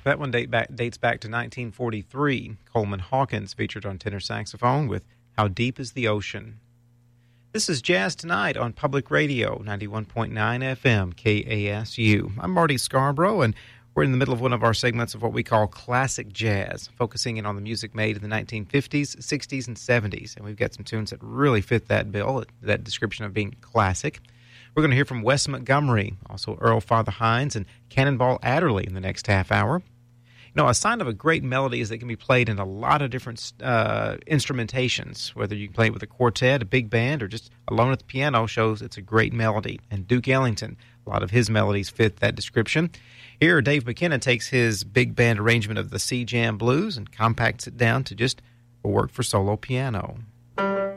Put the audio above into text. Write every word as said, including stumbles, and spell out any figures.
That one date back, dates back to nineteen forty-three. Coleman Hawkins featured on tenor saxophone with How Deep is the Ocean. This is Jazz Tonight on Public Radio, ninety-one point nine F M, K A S U. I'm Marty Scarborough, and we're in the middle of one of our segments of what we call classic jazz, focusing in on the music made in the nineteen fifties, sixties, and seventies. And we've got some tunes that really fit that bill, that description of being classic. We're going to hear from Wes Montgomery, also Earl Father Hines, and Cannonball Adderley in the next half hour. You know, a sign of a great melody is that it can be played in a lot of different uh, instrumentations, whether you can play it with a quartet, a big band, or just alone at the piano shows it's a great melody. And Duke Ellington, a lot of his melodies fit that description. Here, Dave McKenna takes his big band arrangement of the Sea Jam Blues and compacts it down to just a work for solo piano.